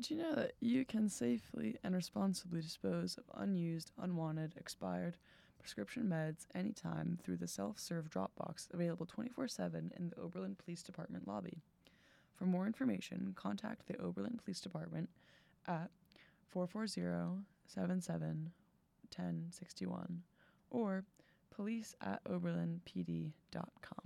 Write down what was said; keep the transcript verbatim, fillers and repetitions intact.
Did you know that you can safely and responsibly dispose of unused, unwanted, expired prescription meds anytime through the self-serve drop box available twenty-four seven in the Oberlin Police Department lobby? For more information, contact the Oberlin Police Department at four four zero, seven seven, one zero six one or police at oberlin p d dot com.